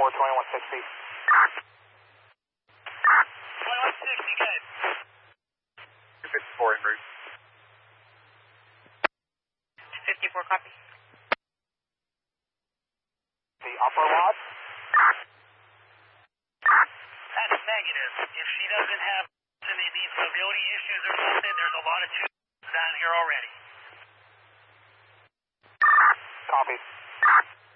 2160. 2160, good. 254 en route. 54, copy. The upper lot? That's negative. If she doesn't have any visibility issues or something, there's a lot of tubes down here already.